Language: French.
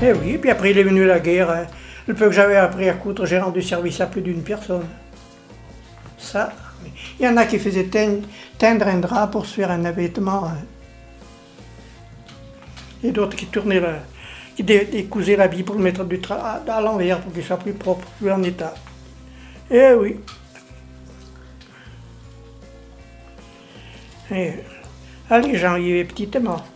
Et oui, puis après il est venu la guerre. Hein. Le peu que j'avais appris à coudre, j'ai rendu service à plus d'une personne. Ça, il y en a qui faisaient teindre un drap pour se faire un vêtement. Hein. Et d'autres qui tournaient qui décousaient l'habit pour le mettre à l'envers pour qu'il soit plus propre, plus en état. Eh oui. Et, allez, j'en y vais petitement.